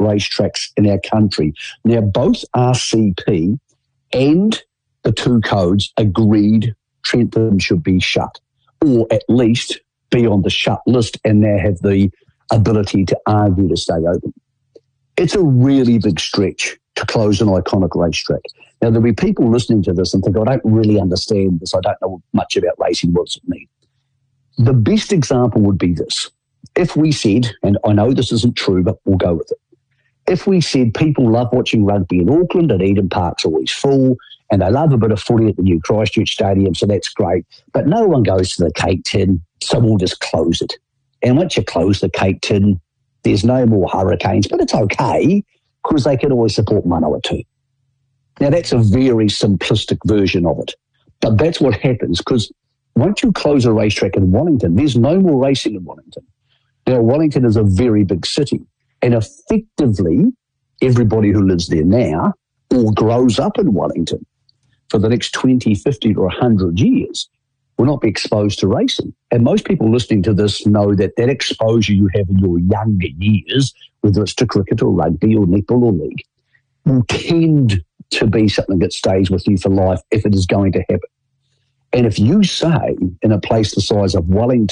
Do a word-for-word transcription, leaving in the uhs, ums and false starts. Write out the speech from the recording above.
racetracks in our country. Now, both R C P and the two codes agreed Trentham should be shut, or at least be on the shut list and now have the ability to argue to stay open. It's a really big stretch to close an iconic racetrack. Now, there'll be people listening to this and think, I don't really understand this. I don't know much about racing. What does it mean? The best example would be this. If we said, and I know this isn't true, but we'll go with it. If we said people love watching rugby in Auckland and Eden Park's always full, and they love a bit of footy at the new Christchurch Stadium, so that's great, but no one goes to the Cape Tin, so we'll just close it. And once you close the Cape Tin, there's no more Hurricanes, but it's okay because they can always support Manawatu. Now, that's a very simplistic version of it, but that's what happens because once you close a racetrack in Wellington, there's no more racing in Wellington. Now, Wellington is a very big city, and effectively everybody who lives there now or grows up in Wellington for the next twenty, fifty or one hundred years will not be exposed to racing. And most people listening to this know that that exposure you have in your younger years, whether it's to cricket or rugby or netball or league, will tend to be something that stays with you for life if it is going to happen. And if you say in a place the size of Wellington,